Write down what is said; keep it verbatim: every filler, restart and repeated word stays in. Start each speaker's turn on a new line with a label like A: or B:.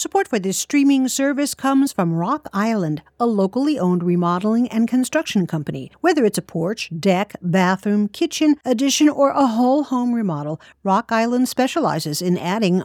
A: Support for this streaming service comes from Rock Island, a locally owned remodeling and construction company. Whether it's a porch, deck, bathroom, kitchen, addition, or a whole home remodel, Rock Island specializes in adding